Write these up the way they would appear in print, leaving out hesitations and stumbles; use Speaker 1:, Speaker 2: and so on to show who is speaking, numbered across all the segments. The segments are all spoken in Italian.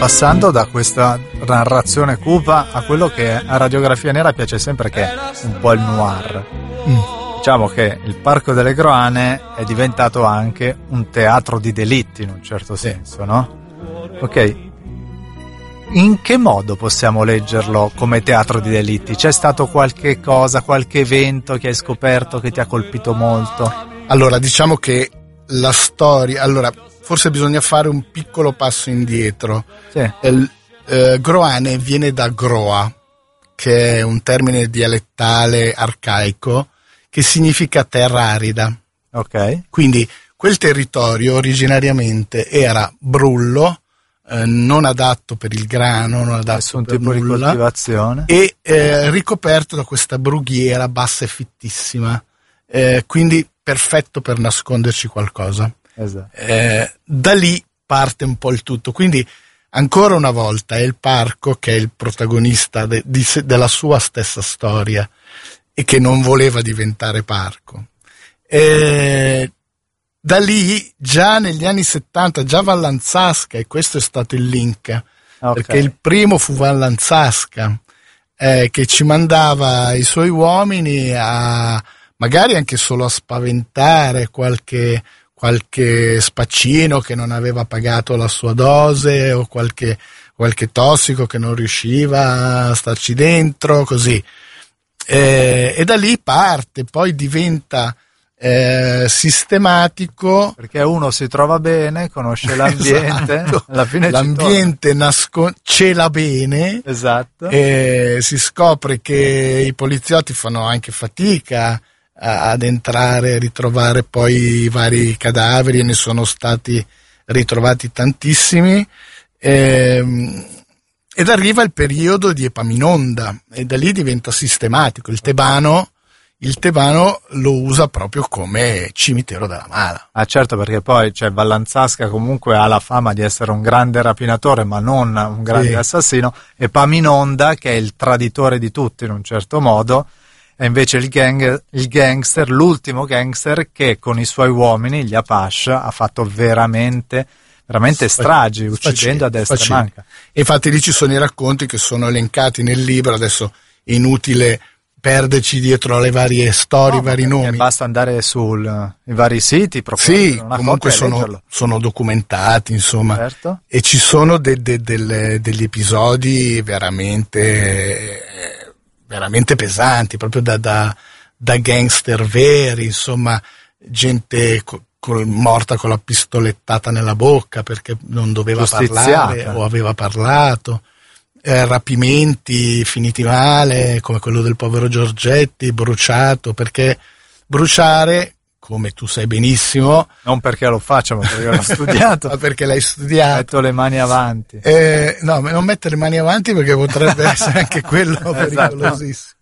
Speaker 1: passando da questa narrazione cupa a quello che a Radiografia Nera piace sempre, che è un po' il noir. Diciamo che il Parco delle Groane è diventato anche un teatro di delitti in un certo senso, no? Ok, in che modo possiamo leggerlo come teatro di delitti? C'è stato qualche cosa, qualche evento che hai scoperto che ti ha colpito molto?
Speaker 2: Allora, diciamo che la storia... Allora, forse bisogna fare un piccolo passo indietro.
Speaker 1: Sì.
Speaker 2: Groane viene da groa, che è un termine dialettale arcaico che significa terra arida.
Speaker 1: Ok.
Speaker 2: Quindi quel territorio originariamente era brullo, non adatto per il grano, non adatto
Speaker 1: Nessun
Speaker 2: per
Speaker 1: tipo
Speaker 2: nulla,
Speaker 1: di coltivazione.
Speaker 2: e ricoperto da questa brughiera bassa e fittissima, quindi perfetto per nasconderci qualcosa.
Speaker 1: Esatto.
Speaker 2: Da lì parte un po' il tutto, quindi ancora una volta è il parco che è il protagonista della sua stessa storia e che non voleva diventare parco. Da lì, già negli anni 70, già Vallanzasca, e questo è stato il link, perché il primo fu Vallanzasca, che ci mandava i suoi uomini a magari anche solo a spaventare qualche spaccino che non aveva pagato la sua dose, o qualche tossico che non riusciva a starci dentro, così. E da lì parte, poi diventa sistematico,
Speaker 1: perché uno si trova bene, conosce l'ambiente,
Speaker 2: esatto.
Speaker 1: Alla fine
Speaker 2: l'ambiente cela bene,
Speaker 1: esatto.
Speaker 2: E si scopre che i poliziotti fanno anche fatica ad entrare, a ritrovare poi i vari cadaveri, e ne sono stati ritrovati tantissimi, ed arriva il periodo di Epaminonda, e da lì diventa sistematico. Il Tebano lo usa proprio come cimitero della mala.
Speaker 1: Ah, certo, perché poi Vallanzasca comunque ha la fama di essere un grande rapinatore, ma non un grande assassino, e Epaminonda, che è il traditore di tutti in un certo modo, è invece il gangster, l'ultimo gangster che con i suoi uomini, gli Apache, ha fatto veramente stragi, uccidendo a destra e manca.
Speaker 2: Infatti lì ci sono i racconti che sono elencati nel libro, adesso è inutile perderci dietro alle varie storie, i vari nomi.
Speaker 1: Basta andare sui vari siti,
Speaker 2: sì, comunque sono documentati, insomma,
Speaker 1: certo.
Speaker 2: E ci sono degli episodi veramente pesanti, proprio da gangster veri, insomma, gente morta con la pistolettata nella bocca perché non doveva parlare o aveva parlato, rapimenti finiti male come quello del povero Giorgetti, bruciato, perché bruciare, come tu sai benissimo,
Speaker 1: non perché lo faccio, ma perché l'ho studiato,
Speaker 2: ma perché l'hai studiato,
Speaker 1: metto le mani avanti,
Speaker 2: no, non mettere le mani avanti perché potrebbe essere anche quello pericolosissimo.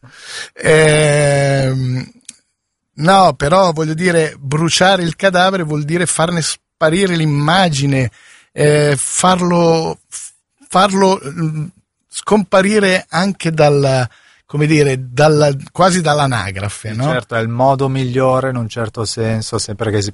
Speaker 2: No, però voglio dire, bruciare il cadavere vuol dire farne sparire l'immagine, farlo scomparire anche quasi dall'anagrafe, no?
Speaker 1: Certo, è il modo migliore in un certo senso, sempre che si